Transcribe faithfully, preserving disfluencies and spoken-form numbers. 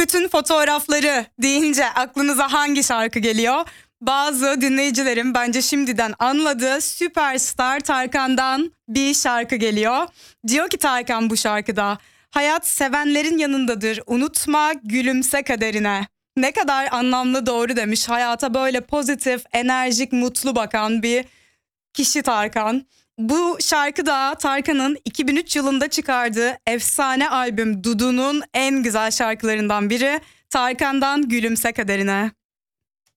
bütün fotoğrafları deyince aklınıza hangi şarkı geliyor? Bazı dinleyicilerim bence şimdiden anladı. Süperstar Tarkan'dan bir şarkı geliyor. Diyor ki Tarkan bu şarkıda: hayat sevenlerin yanındadır, unutma, gülümse kaderine. Ne kadar anlamlı, doğru demiş. Hayata böyle pozitif, enerjik, mutlu bakan bir kişi Tarkan. Bu şarkı da Tarkan'ın iki bin üç yılında çıkardığı efsane albüm Dudu'nun en güzel şarkılarından biri. Tarkan'dan Gülümse Kaderine.